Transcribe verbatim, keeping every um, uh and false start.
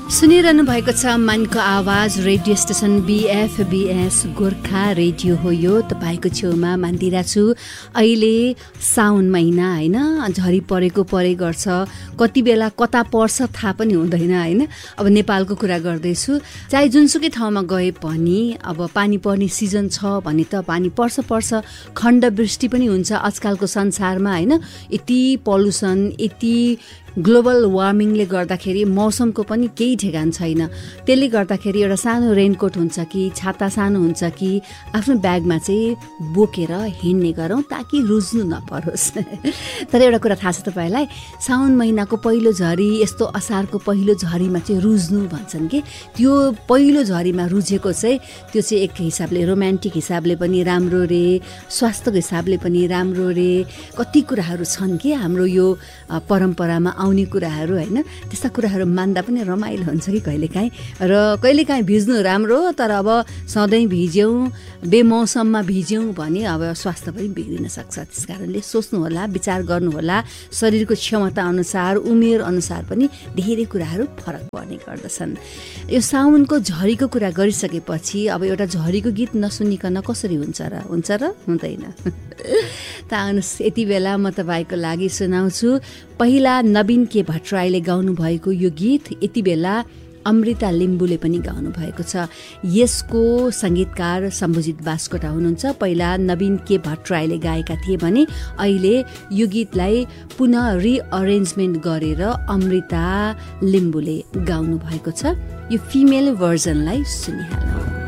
सुनिरहनु भएको छ मनको आवाज रेडियो स्टेसन बीएफबीएस गोर्खा रेडियो हो यो। तपाईँको छेउमा मान्दिरा छु। अहिले साउन महिना होइन, झरी परेको परे गर्छ, कति बेला कता पर्छ थाहा पनि हुँदैन होइन। अब नेपालको कुरा गर्दैछु, चाहे जुनसुकै ठाउँमा गए पनि अब पानी पर्ने सिजन छ भने त पानी पर्छ पर्छ खण्ड वृष्टि पनि हुन्छ आजकलको संसारमा होइन। यति पल्युसन, यति ग्लोबल वार्मिङले गर्दाखेरि मौसमको पनि केही ठेगान छैन। त्यसले गर्दाखेरि एउटा सानो रेनकोट हुन्छ कि छाता सानो हुन्छ कि आफ्नो ब्यागमा चाहिँ बोकेर हिँड्ने गरौँ ताकि रुज्नु नपरोस्। तर एउटा कुरा थाहा छ तपाईँलाई, साउन महिनाको पहिलो झरी, यस्तो असारको पहिलो झरीमा चाहिँ रुज्नु भन्छन् कि त्यो पहिलो झरीमा रुझेको चाहिँ त्यो चाहिँ एक हिसाबले रोमान्टिक हिसाबले पनि राम्रो रे, स्वास्थ्यको हिसाबले पनि राम्रो रे। कति कुराहरू छन् कि हाम्रो यो परम्परामा आउने कुराहरू होइन। त्यस्ता कुराहरू मान्दा पनि रमाइलो हुन्छ कि कहिलेकाहीँ। र कहिलेकाहीँ भिज्नु राम्रो, तर अब सधैँ भिज्यौँ, बेमौसममा भिज्यौँ भने अब स्वास्थ्य पनि बिग्रिन सक्छ। त्यस कारणले सोच्नुहोला, विचार गर्नुहोला। शरीरको क्षमता अनुसार, उमेर अनुसार पनि धेरै कुराहरू फरक पर्ने गर्दछन्। यो साउनको झरीको कुरा गरिसकेपछि अब एउटा झरीको गीत नसुनिकन कसरी हुन्छ र? हुन्छ र? हुँदैन। त आउनुहोस्, यति बेला म तपाईँको लागि सुनाउँछु पहिला नवीन के भट्टराईले गाउनु भएको यो गीत। यति बेला अमृता लिम्बुले पनि गाउनु भएको छ। यसको सङ्गीतकार सम्भुजित बास्कोटा हुनुहुन्छ। पहिला नवीन के भट्टराईले गाएका थिए भने अहिले यो गीतलाई पुनः रिअरेन्जमेन्ट गरेर अमृता लिम्बुले गाउनु भएको छ। यो फिमेल भर्जनलाई सुनिहालौँ।